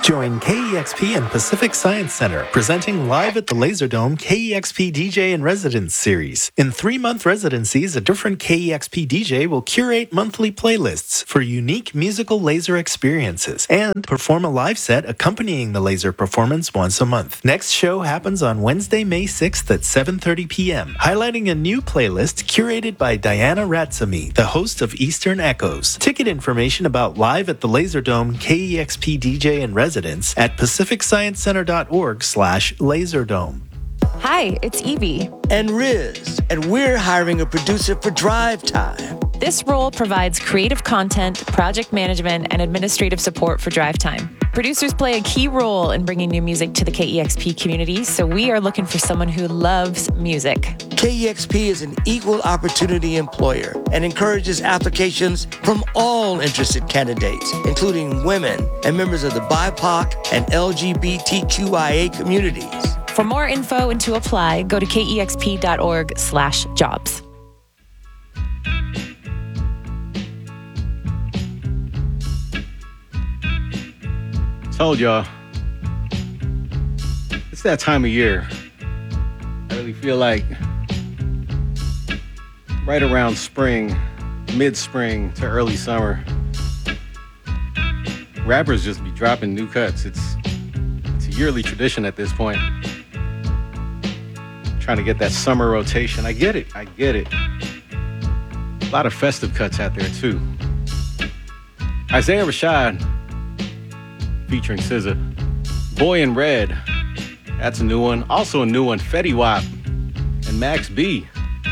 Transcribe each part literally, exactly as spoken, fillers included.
Join K E X P and Pacific Science Center, presenting live at the Laserdome K E X P D J in Residence series. In three-month residencies, a different K E X P D J will curate monthly playlists for unique musical laser experiences and perform a live set accompanying the laser performance once a month. Next show happens on Wednesday, May sixth at seven thirty p.m., highlighting a new playlist curated by Diana Ratsamy, the host of Eastern Echoes. Ticket information about live at the Laserdome K E X P D J in Residence at pacific science center dot org slash laserdome. Hi, it's Evie. And Riz, and we're hiring a producer for Drive Time. This role provides creative content, project management, and administrative support for Drive Time. Producers play a key role in bringing new music to the K E X P community, so we are looking for someone who loves music. K E X P is an equal opportunity employer and encourages applications from all interested candidates, including women and members of the B I P O C and L G B T Q I A communities. For more info and to apply, go to K E X P dot org slash jobs. Told y'all, it's that time of year. I really feel like right around spring, mid-spring to early summer, rappers just be dropping new cuts. It's it's a yearly tradition at this point. Trying to get that summer rotation. I get it, I get it. A lot of festive cuts out there too. Isaiah Rashad featuring S Z A. Boy in Red, that's a new one. Also a new one, Fetty Wap and Max B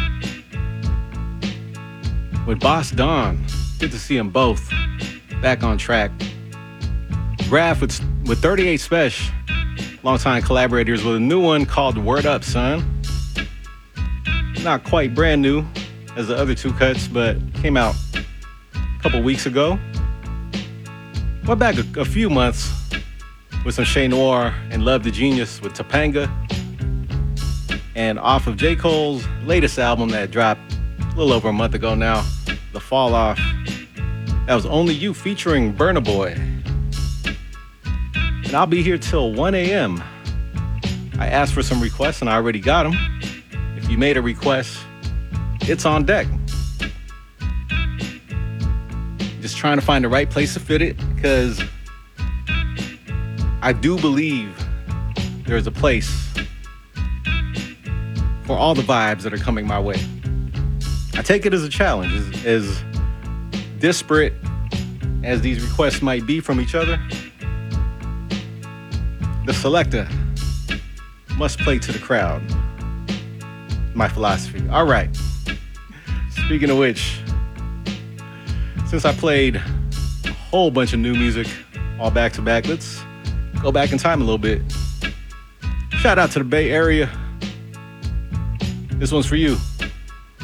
with Boss Don. Good to see them both back on track. Graph with, with thirty-eight Special, longtime collaborators, with a new one called Word Up, Son. Not quite brand new as the other two cuts, but came out a couple weeks ago. Went back a, a few months with some Shay Noir and Love the Genius with Topanga. And off of J. Cole's latest album that dropped a little over a month ago now, The Fall Off, that was Only You featuring Burna Boy. And I'll be here till one a.m. I asked for some requests and I already got them. If you made a request, it's on deck. Just trying to find the right place to fit it, because I do believe there's a place for all the vibes that are coming my way. I take it as a challenge, as, as disparate as these requests might be from each other. The selector must play to the crowd. My philosophy. All right. Speaking of which, since I played a whole bunch of new music all back to back, let's go back in time a little bit. Shout out to the Bay Area. This one's for you.